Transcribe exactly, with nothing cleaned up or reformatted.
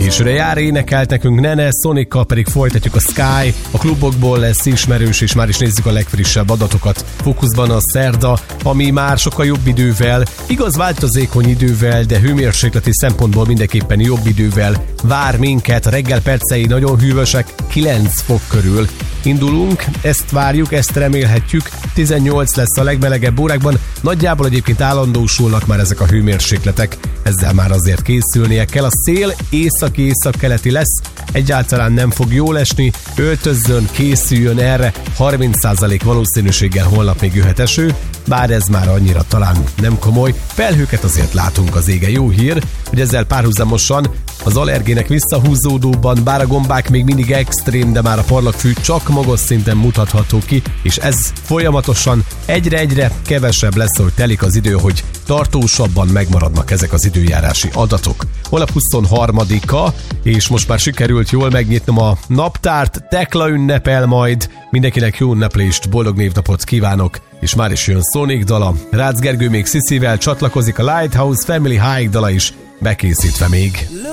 Későre jár, énekelt nekünk Nene, Sonikkal pedig folytatjuk a Sky, a klubokból lesz ismerős, és már is nézzük a legfrissebb adatokat. Fókuszban a szerda, ami már sokkal jobb idővel, igaz változékony idővel, de hőmérsékleti szempontból mindenképpen jobb idővel vár minket. A reggel percei nagyon hűvösek, kilenc fok körül indulunk, ezt várjuk, ezt remélhetjük. tizennyolc lesz a legmelegebb órákban, nagyjából egyébként állandósulnak már ezek a hőmérsékletek, ezzel már azért készülnie kell. A szél észak-észak-keleti lesz, egyáltalán nem fog jól esni, öltözzön, készüljön erre, harminc százalék valószínűséggel holnap még jöhet eső, bár ez már annyira talán nem komoly. Felhőket azért látunk az égen, jó hír, hogy ezzel párhuzamosan az allergének visszahúzódóban, bár a gombák még mindig extrém, de már a parlagfű csak magas szinten mutatható ki, és ez folyamatosan egyre-egyre kevesebb lesz, ahogy telik az idő, hogy tartósabban megmaradnak ezek az időjárási adatok. Holnap huszonharmadika, és most már sikerült jól megnyitnom a naptárt, Tekla ünnepel majd, mindenkinek jó ünneplést, boldog névnapot kívánok, és már is jön Sonic dala, Rácz Gergő még Sziszivel csatlakozik, a Lighthouse Family High dala is bekészítve még.